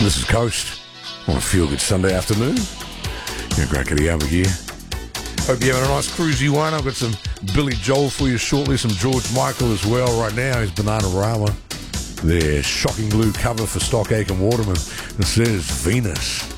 This is Coast on a feel-good Sunday afternoon. You're Grackety over here. Hope you're having a nice cruisy one. I've got some Billy Joel for you shortly, some George Michael as well. Right now is Bananarama. Their shocking blue cover for Stock Aitken Waterman. This is Venus.